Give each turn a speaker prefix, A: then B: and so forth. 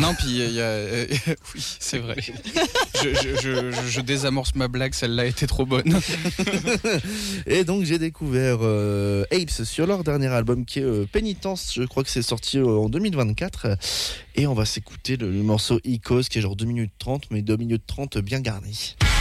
A: Non, puis il y a... oui, c'est vrai. Je désamorce ma blague, celle-là était trop bonne.
B: Et donc j'ai découvert Apes sur leur dernier album qui est Pénitence. Je crois que c'est sorti en 2024. Et on va s'écouter le morceau Icos qui est genre 2 minutes 30, mais 2 minutes 30 bien garni.